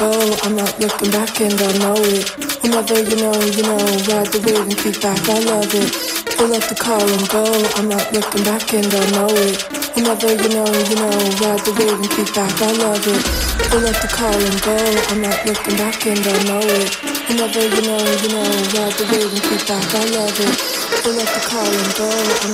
go. I'm not looking back and I know it. Whenever ride the wave and kick back, I love it. Fill up the car and go. I'm not looking back and I know it. Whenever ride the wave and kick back, I love it. Fill up the car and go. I'm not looking back and I know it. Whenever ride the wave and kick back, I love it. Fill up the car and go.